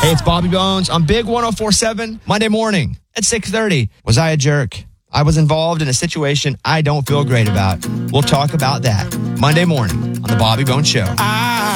Hey, it's Bobby Bones on Big 104.7 Monday morning at 6:30. Was I a jerk? I was involved in a situation I don't feel great about. We'll talk about that Monday morning on The Bobby Bones Show.